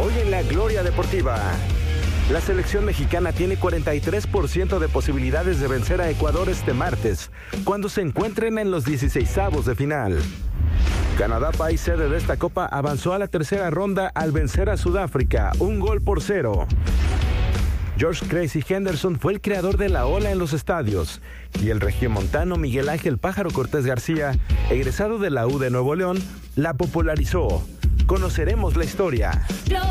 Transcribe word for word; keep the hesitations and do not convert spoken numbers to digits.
Hoy en la Gloria Deportiva. La selección mexicana tiene cuarenta y tres por ciento de posibilidades de vencer a Ecuador este martes, cuando se encuentren en los dieciseisavos de final. Canadá, país sede de esta copa, avanzó a la tercera ronda al vencer a Sudáfrica, un gol por cero. George Crazy Henderson fue el creador de la ola en los estadios, y el regiomontano Miguel Ángel Pájaro Cortés García, egresado de la U de Nuevo León, la popularizó. Conoceremos la historia.